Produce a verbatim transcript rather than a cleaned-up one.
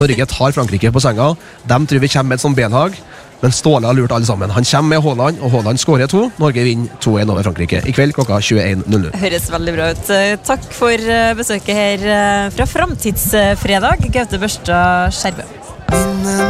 Norge tar Frankrike på senga. De tror vi kommer med et sånt benhag, men Ståle har lurt alle sammen. Han kommer med Haaland, og Haaland skårer to. Norge vinner to en over Frankrike i kveld klokka tjueen null null. Høres veldig bra ut. Takk for besøket her fra Framtidsfredag, Gaute Børstad Skjervø.